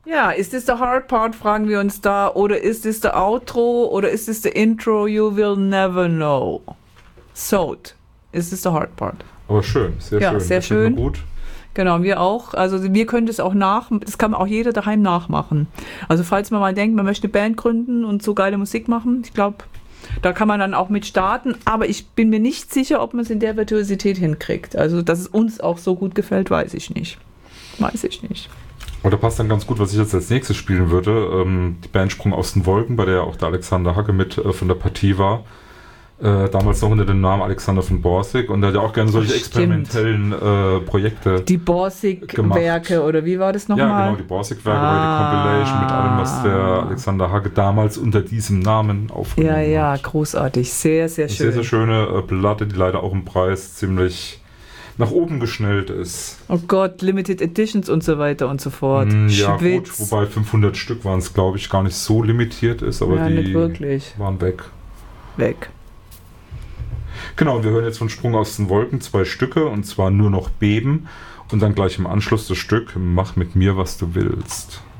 Ja, ist this the hard part, fragen wir uns da, oder ist this the outro, oder ist this the intro, you will never know. So, ist this the hard part. Aber schön, sehr schön. Sehr schön. Gut. Genau, wir auch. Also wir können das auch das kann auch jeder daheim nachmachen. Also falls man mal denkt, man möchte eine Band gründen und so geile Musik machen, ich glaube, da kann man dann auch mit starten. Aber ich bin mir nicht sicher, ob man es in der Virtuosität hinkriegt. Also dass es uns auch so gut gefällt, weiß ich nicht. Und da passt dann ganz gut, was ich jetzt als nächstes spielen würde. Die Band Sprung aus den Wolken, bei der auch der Alexander Hacke mit von der Partie war. Damals noch unter dem Namen Alexander von Borsig, und er hat ja auch gerne solche experimentellen Projekte die Borsig-Werke, oder wie war das nochmal? Ja, genau, die Borsig-Werke, die Compilation mit allem, was der Alexander Hacke damals unter diesem Namen aufgenommen hat. Ja, großartig, sehr, sehr schön. Sehr, sehr schöne Platte, die leider auch im Preis ziemlich nach oben geschnellt ist. Oh Gott, Limited Editions und so weiter und so fort. Ja gut, wobei 500 Stück waren es, glaube ich, gar nicht so limitiert ist, aber ja, die nicht wirklich. Waren weg. Weg. Genau, und wir hören jetzt von Sprung aus den Wolken 2 Stücke, und zwar Nur noch beben, und dann gleich im Anschluss das Stück Mach mit mir, was du willst.